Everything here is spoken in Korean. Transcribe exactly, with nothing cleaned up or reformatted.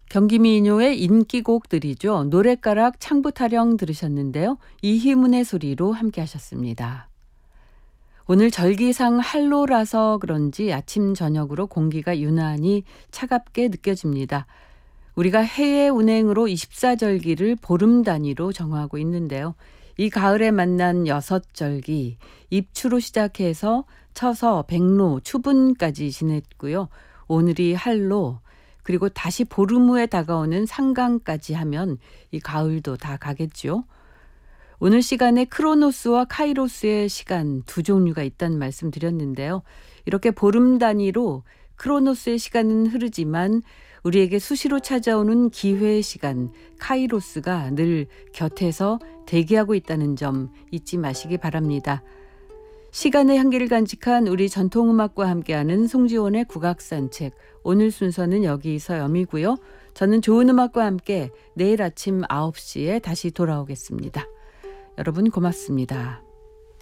경기민요의 인기곡들이죠. 노랫가락 창부타령 들으셨는데요. 이희문의 소리로 함께 하셨습니다. 오늘 절기상 한로라서 그런지 아침 저녁으로 공기가 유난히 차갑게 느껴집니다. 우리가 해의 운행으로 이십사절기를 보름 단위로 정하고 있는데요. 이 가을에 만난 여섯절기, 입추로 시작해서 처서, 백로, 추분까지 지냈고요. 오늘이 한로, 그리고 다시 보름 후에 다가오는 상강까지 하면 이 가을도 다 가겠죠. 오늘 시간에 크로노스와 카이로스의 시간 두 종류가 있다는 말씀 드렸는데요. 이렇게 보름 단위로 크로노스의 시간은 흐르지만 우리에게 수시로 찾아오는 기회의 시간, 카이로스가 늘 곁에서 대기하고 있다는 점 잊지 마시기 바랍니다. 시간의 향기를 간직한 우리 전통음악과 함께하는 송지원의 국악산책. 오늘 순서는 여기서 여미고요. 저는 좋은 음악과 함께 내일 아침 아홉 시에 다시 돌아오겠습니다. 여러분 고맙습니다.